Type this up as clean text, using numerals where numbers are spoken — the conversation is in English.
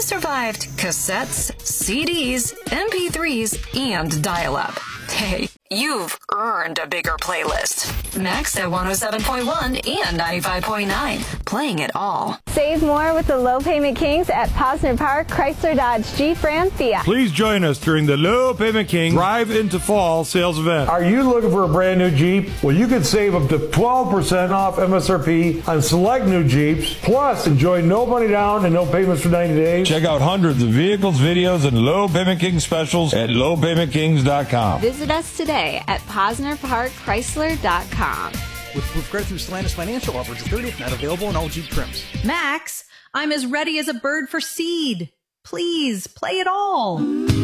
survived cassettes, CDs, MP3s, and dial-up. Hey, you've earned a bigger playlist. Next at 107.1 and 95.9. Playing it all. Save more with the Low Payment Kings at Posner Park, Chrysler Dodge Jeep Ram Fiat. Please join us during the Low Payment King Drive into Fall sales event. Are you looking for a brand new Jeep? Well, you can save up to 12% off MSRP on select new Jeeps. Plus, enjoy no money down and no payments for 90 days. Check out hundreds of vehicles, videos, and Low Payment King specials at lowpaymentkings.com. Visit us today at PosnerParkChrysler.com. With credit through Stellantis Financial offers the 30th not available in all Jeep trims. Max, I'm as ready as a bird for seed. Please, play it all.